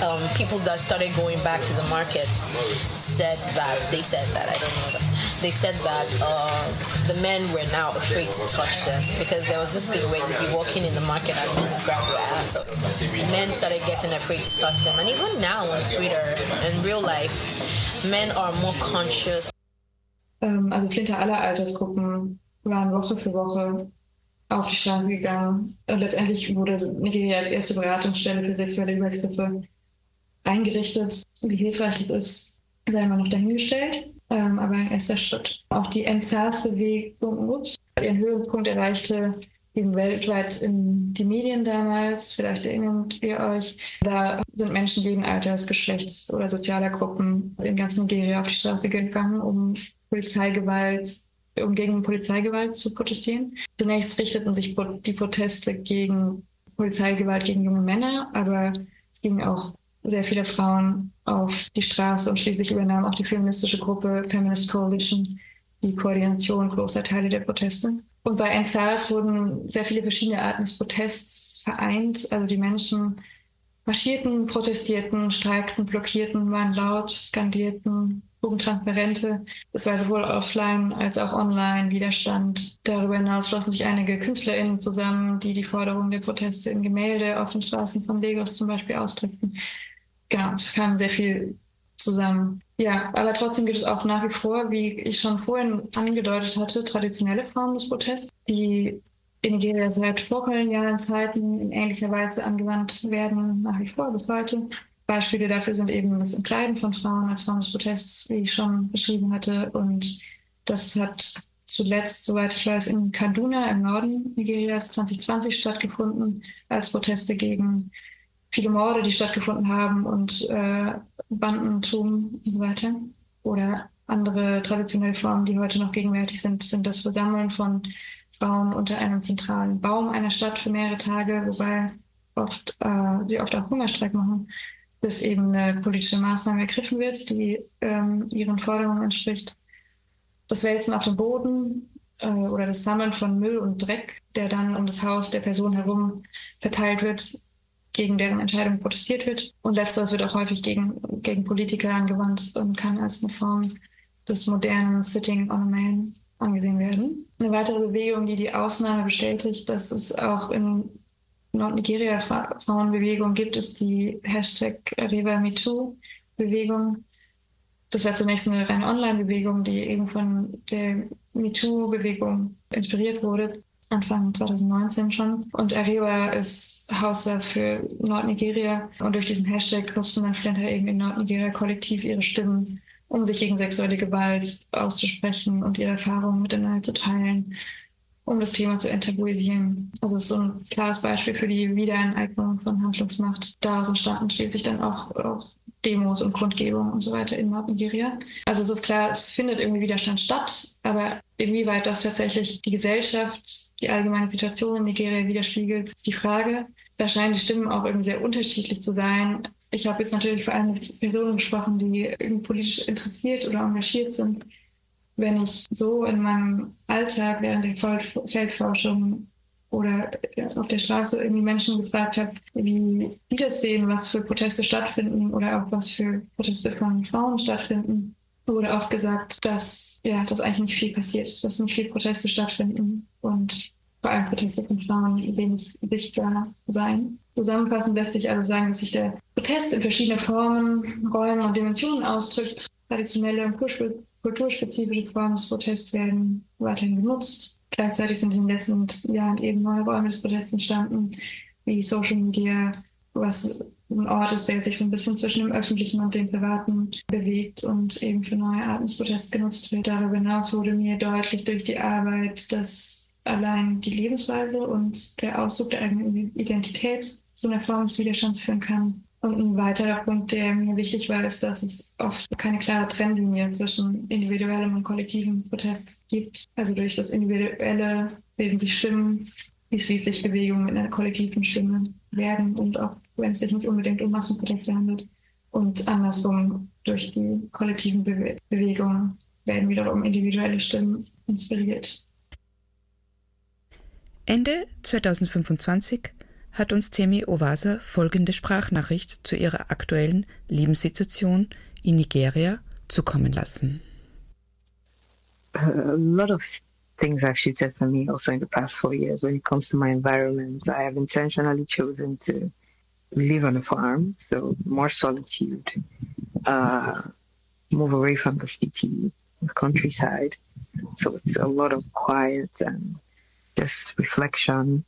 people that started going back to the market said that the men were now afraid to touch them, because there was this thing where you'd be walking in the market and someone would grab your ass. So men started getting afraid to touch them. And even now on Twitter, in real life, men are more conscious. Also Flinter aller Altersgruppen waren Woche für Woche auf die Straße gegangen. Und letztendlich wurde Nigeria als erste Beratungsstelle für sexuelle Übergriffe eingerichtet. Wie hilfreich das ist, sei immer noch dahingestellt. Aber ein erster Schritt. Auch die EndSARS-Bewegung ihren Höhepunkt erreichte eben weltweit in die Medien damals. Vielleicht erinnert ihr euch. Da sind Menschen jeden Alters, Geschlechts- oder sozialer Gruppen in ganz Nigeria auf die Straße gegangen, um gegen Polizeigewalt zu protestieren. Zunächst richteten sich die Proteste gegen Polizeigewalt gegen junge Männer, aber es gingen auch sehr viele Frauen auf die Straße und schließlich übernahm auch die feministische Gruppe Feminist Coalition die Koordination großer Teile der Proteste. Und bei EndSARS wurden sehr viele verschiedene Arten des Protests vereint. Also die Menschen marschierten, protestierten, streikten, blockierten, waren laut, skandierten, trugen Transparente. Es war sowohl offline als auch online Widerstand. Darüber hinaus schlossen sich einige KünstlerInnen zusammen, die die Forderungen der Proteste in Gemälde auf den Straßen von Lagos zum Beispiel ausdrückten. Genau, es kam sehr viel zusammen. Ja, aber trotzdem gibt es auch nach wie vor, wie ich schon vorhin angedeutet hatte, traditionelle Formen des Protests, die in Nigeria seit vorkolonialen Zeiten in ähnlicher Weise angewandt werden, nach wie vor bis heute. Beispiele dafür sind eben das Entkleiden von Frauen als Form des Protests, wie ich schon beschrieben hatte. Und das hat zuletzt, soweit ich weiß, in Kaduna im Norden Nigerias 2020 stattgefunden, als Proteste gegen viele Morde, die stattgefunden haben und Bandentum und so weiter. Oder andere traditionelle Formen, die heute noch gegenwärtig sind, sind das Versammeln von Frauen unter einem zentralen Baum einer Stadt für mehrere Tage, wobei sie oft auch Hungerstreik machen, bis eben eine politische Maßnahme ergriffen wird, die ihren Forderungen entspricht. Das Wälzen auf dem Boden oder das Sammeln von Müll und Dreck, der dann um das Haus der Person herum verteilt wird, gegen deren Entscheidung protestiert wird. Und letzteres wird auch häufig gegen Politiker angewandt und kann als eine Form des modernen Sitting on a Man angesehen werden. Eine weitere Bewegung, die die Ausnahme bestätigt, dass es auch in Nordnigeria Frauenbewegung gibt, ist die #RevaMeToo-Bewegung. Das war zunächst eine reine Online-Bewegung, die eben von der MeToo-Bewegung inspiriert wurde, Anfang 2019 schon. Und Arewa ist Haussache für Nordnigeria. Und durch diesen Hashtag nutzen dann Flinter eben in Nordnigeria kollektiv ihre Stimmen, um sich gegen sexuelle Gewalt auszusprechen und ihre Erfahrungen miteinander zu teilen, um das Thema zu enttabuisieren. Also es ist so ein klares Beispiel für die Wiederaneignung von Handlungsmacht. Daraus entstanden schließlich dann auch Demos und Kundgebungen und so weiter in Nordnigeria. Also es ist klar, es findet irgendwie Widerstand statt, aber inwieweit das tatsächlich die Gesellschaft, die allgemeine Situation in Nigeria widerspiegelt, ist die Frage. Da scheinen die Stimmen auch irgendwie sehr unterschiedlich zu sein. Ich habe jetzt natürlich vor allem mit Personen gesprochen, die irgendwie politisch interessiert oder engagiert sind. Wenn ich so in meinem Alltag während der Feldforschung oder auf der Straße irgendwie Menschen gefragt habe, wie die das sehen, was für Proteste stattfinden oder auch was für Proteste von Frauen stattfinden, wurde oft gesagt, dass eigentlich nicht viel passiert, dass nicht viele Proteste stattfinden und vor allem Proteste von Frauen wenig sichtbar sein. Zusammenfassend lässt sich also sagen, dass sich der Protest in verschiedene Formen, Räume und Dimensionen ausdrückt. Traditionelle und kulturspezifische Formen des Protests werden weiterhin genutzt. Gleichzeitig sind in den letzten Jahren eben neue Räume des Protests entstanden, wie Social Media, was ein Ort ist, der sich so ein bisschen zwischen dem Öffentlichen und dem Privaten bewegt und eben für neue Arten des Protests genutzt wird. Darüber hinaus wurde mir deutlich durch die Arbeit, dass allein die Lebensweise und der Ausdruck der eigenen Identität zu einer Form des Widerstands führen kann. Und ein weiterer Punkt, der mir wichtig war, ist, dass es oft keine klare Trennlinie zwischen individuellem und kollektivem Protest gibt. Also durch das Individuelle bilden sich Stimmen, die schließlich Bewegungen mit einer kollektiven Stimme werden und auch wenn es sich nicht unbedingt um Massenproteste handelt. Und andersrum, durch die kollektiven Bewegungen werden wiederum individuelle Stimmen inspiriert. Ende 2025 hat uns Temi Owasa folgende Sprachnachricht zu ihrer aktuellen Lebenssituation in Nigeria zukommen lassen. A lot of things have shifted for me also in the past 4 years when it comes to my environment. I have intentionally chosen to live on a farm, so more solitude, move away from the city, the countryside. So it's a lot of quiet and just reflection.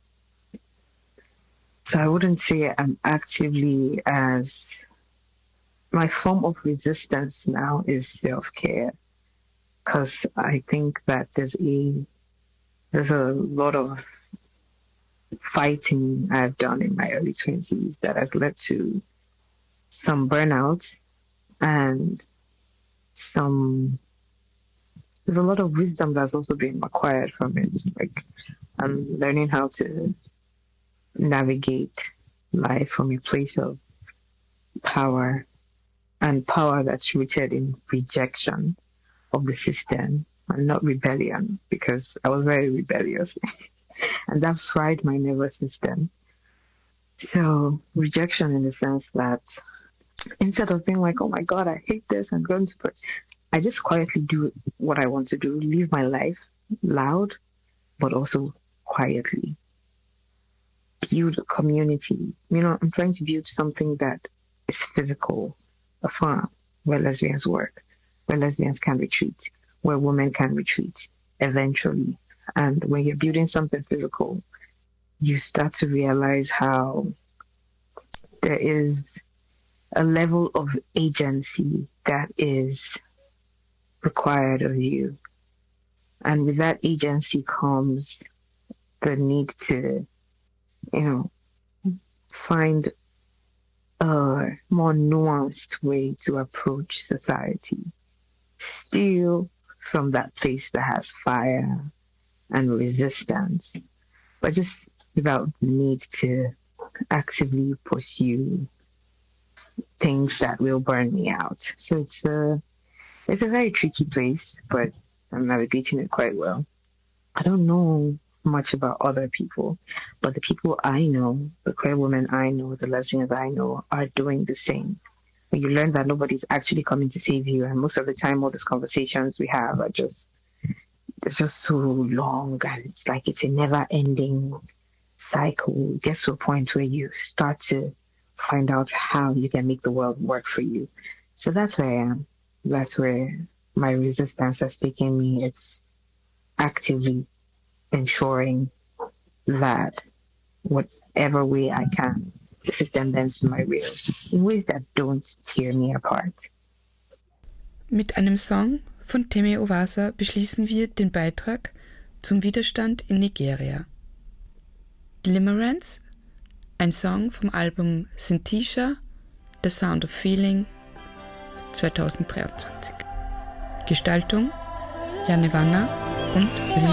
So I wouldn't say I'm actively as... My form of resistance now is self-care, because I think that there's a lot of fighting I've done in my early 20s that has led to some burnout and there's a lot of wisdom that's also been acquired from it. Like, I'm learning how to navigate life from a place of power, and power that's rooted in rejection of the system and not rebellion, because I was very rebellious and that fried my nervous system. So rejection in the sense that instead of being like, oh my God, I hate this, I'm going to put, I just quietly do what I want to do, live my life loud, but also quietly. Build a community. You know, I'm trying to build something that is physical, a farm where lesbians work, where lesbians can retreat, where women can retreat eventually. And when you're building something physical, you start to realize how there is a level of agency that is required of you. And with that agency comes the need to, find a more nuanced way to approach society. Still from that place that has fire and resistance, but just without the need to actively pursue things that will burn me out. So it's a very tricky place, but I'm navigating it quite well. I don't know much about other people, but the people I know, the queer women I know, the lesbians I know are doing the same. When you learn that nobody's actually coming to save you, and most of the time all these conversations we have are it's just so long, and it's like it's a never-ending cycle. It gets to a point where you start to find out how you can make the world work for you. So that's where I am. That's where my resistance has taken me. It's actively ensuring that whatever way I can, the system bends to my will in ways that don't tear me apart. Mit einem Song von Temi Owasa beschließen wir den Beitrag zum Widerstand in Nigeria. Glimmerance, ein Song vom Album Synthesia, The Sound of Feeling, 2023. Gestaltung Janne Wanner und